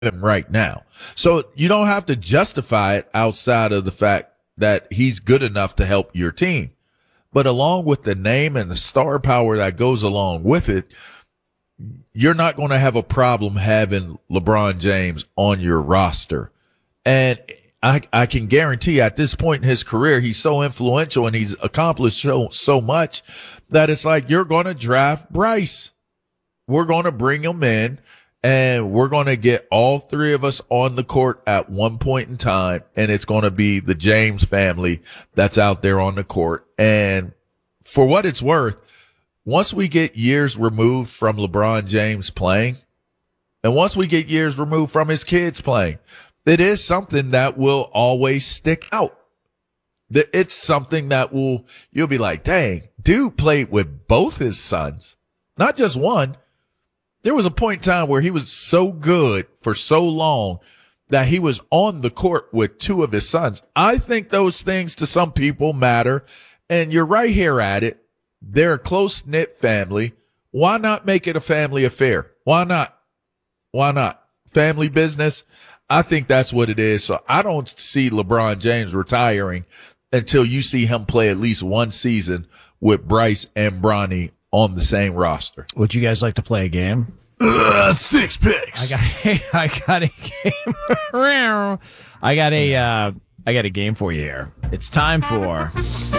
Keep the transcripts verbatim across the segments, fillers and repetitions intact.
him right now. So you don't have to justify it outside of the fact that he's good enough to help your team. But along with the name and the star power that goes along with it, you're not going to have a problem having LeBron James on your roster. And I, I can guarantee at this point in his career, he's so influential and he's accomplished so, so much that it's like, you're going to draft Bryce. We're going to bring him in and we're going to get all three of us on the court at one point in time. And it's going to be the James family that's out there on the court. And for what it's worth, once we get years removed from LeBron James playing, and once we get years removed from his kids playing, it is something that will always stick out. It's something that will, you'll be like, dang, dude played with both his sons, not just one. There was a point in time where he was so good for so long that he was on the court with two of his sons. I think those things to some people matter, and you're right here at it. They're a close-knit family. Why not make it a family affair? Why not? Why not? Family business? I think that's what it is. So I don't see LeBron James retiring until you see him play at least one season with Bryce and Bronny on the same roster. Would you guys like to play a game? Uh, six picks. I got, I got a game. I got a, uh, I got a game for you here. It's time for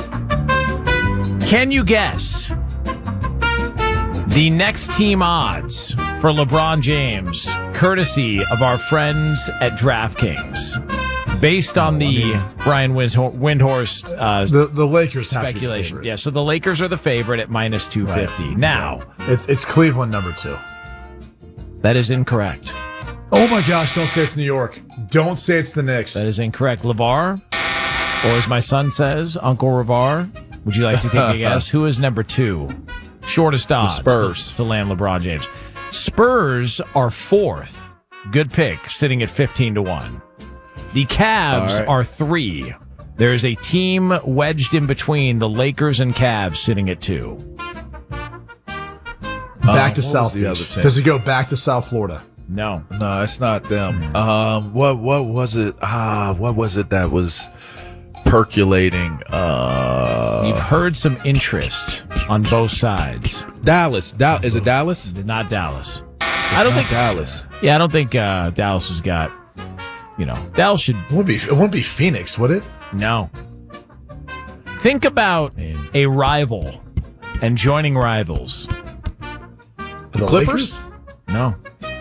Can You Guess the next team odds for LeBron James, courtesy of our friends at DraftKings, based on the Brian Windhor- Windhorst uh, the the Lakers have speculation. To be the yeah, so the Lakers are the favorite at minus two fifty. Right. Now, it's, it's Cleveland number two. That is incorrect. Oh my gosh! Don't say it's New York. Don't say it's the Knicks. That is incorrect. LeVar, or as my son says, Uncle Revar. Would you like to take a guess? Who is number two? Shortest odds the Spurs to, to land LeBron James. Spurs are fourth. Good pick, sitting at fifteen to one. The Cavs right. are three. There is a team wedged in between the Lakers and Cavs, sitting at two. Back uh, to South Beach. Does it go back to South Florida? No, no, it's not them. Um, what what was it? Ah, what was it that was percolating? Uh, You've heard some interest on both sides. Dallas, da- is it Dallas? Not Dallas. It's I don't not think Dallas. Yeah, I don't think uh, Dallas has got. You know, Dallas should. It won't be. It won't be Phoenix, would it? No. Think about Man. a rival and joining rivals. The Clippers? Lakers? No.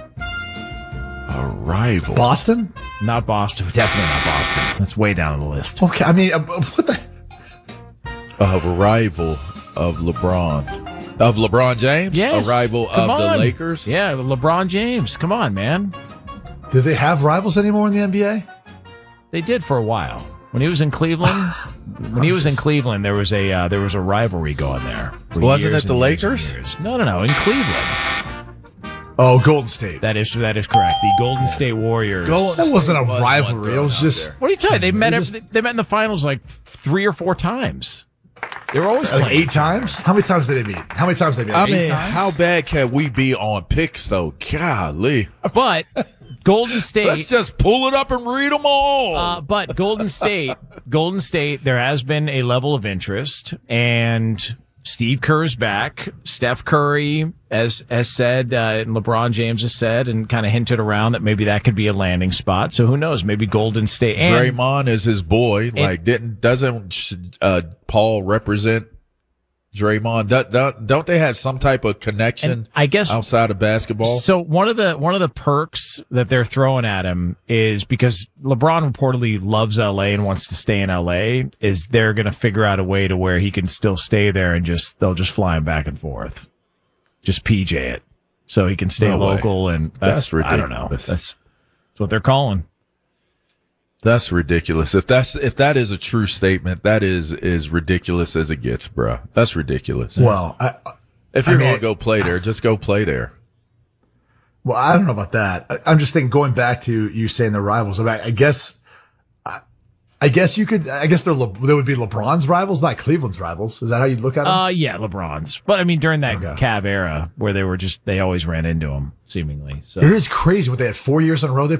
A rival. Boston? Not Boston. Definitely not Boston. That's way down on the list. Okay, I mean, uh, what the? A rival of LeBron. Of LeBron James? Yes. A rival Come of on. the Lakers? Yeah, LeBron James. Come on, man. Do they have rivals anymore in the N B A? They did for a while. When he was in Cleveland, when he was in Cleveland, there was a uh, there was a rivalry going there. Wasn't it the Lakers? No, no, no. In Cleveland. Oh, Golden State. That is that is correct. The Golden State Warriors. Golden that wasn't a was rivalry. It was just. What are you telling? They met. Just, every, they met in the finals like three or four times. They were always like playing. eight times. How many times did they meet? How many times did they meet? I eight mean, times? how bad can we be on picks though? Golly. But Golden State. Let's just pull it up and read them all. Uh, but Golden State, Golden State, there has been a level of interest, and Steve Kerr's back. Steph Curry has has said, uh, and LeBron James has said, and kind of hinted around that maybe that could be a landing spot. So who knows? Maybe Golden State. And, Draymond is his boy. and, like, didn't doesn't uh, Paul represent Draymond? Don't, don't, don't they have some type of connection? I guess outside of basketball. So one of the one of the perks that they're throwing at him is because LeBron reportedly loves L A and wants to stay in L A. Is they're going to figure out a way to where he can still stay there and just they'll just fly him back and forth, just P J it, so he can stay No local. way. And that's, that's ridiculous. I don't know. That's, that's what they're calling. That's ridiculous. If that's if that is a true statement, that is is ridiculous as it gets, bro. That's ridiculous. Well, I, if you're I mean, gonna go play there, just go play there. Well, I don't know about that. I, I'm just thinking, going back to you saying the rivals. I, mean, I guess I, I guess you could. I guess they're Le, they would be LeBron's rivals, not Cleveland's rivals. Is that how you look at them? Uh, yeah, LeBron's. But I mean, during that Okay. Cav era where they were just, they always ran into him, seemingly. So. It is crazy what they had four years in a row. They